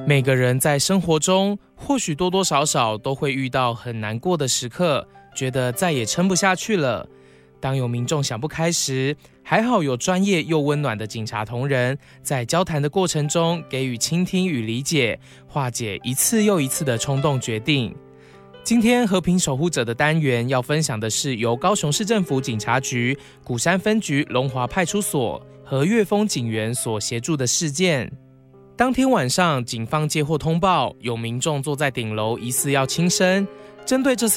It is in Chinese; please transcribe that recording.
每个人在生活中或许多多少少都会遇到很难过的时刻，觉得再也撑不下去了。当有民众想不开时，还好有专业又温暖的警察同仁，在交谈的过程中给予倾听与理解，化解一次又一次的冲动决定。今天和平守护者的单元要分享的是由高雄市政府警察局鼓山分局龙华派出所和岳峰警员所协助的事件。当天晚上，警方接获通报，有民众坐在顶楼疑似要轻生。针对这次